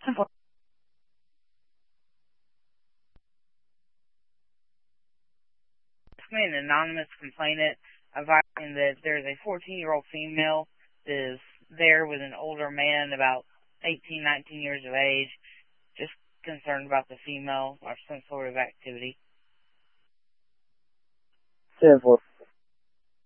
An anonymous complainant advising that there's a 14-year-old female that is there with an older man about 18, 19 years of age, just concerned about the female or some sort of activity. 10-4.